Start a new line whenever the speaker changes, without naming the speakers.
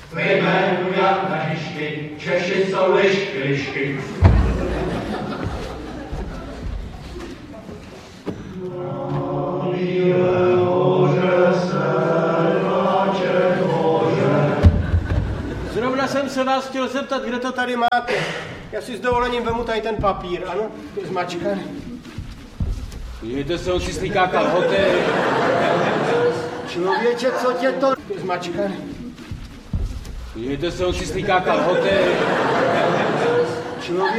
Ve jménu jak na Žižky, Češi jsou lišky.
Zrovna jsem se vás chtěl zeptat, kde to tady máte. Já si s dovolením vemu tady ten papír, ano? Je zmačkaný.
Podívejte se, on si slíká kalhoty.
Člověče, co tě to... Je zmačkaný.
Podívejte se, on si slíká kalhoty.
Člověče,